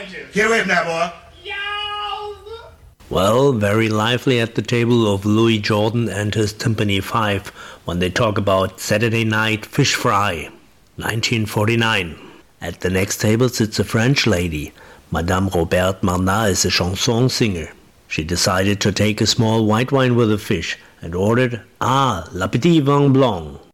Get away from that, boy. Well, very lively at the table of Louis Jordan and his Timpani 5 when they talk about Saturday Night Fish Fry, 1949. At the next table sits a French lady. Madame Robert Marnat is a chanson singer. She decided to take a small white wine with the fish and ordered la petite vin blanc.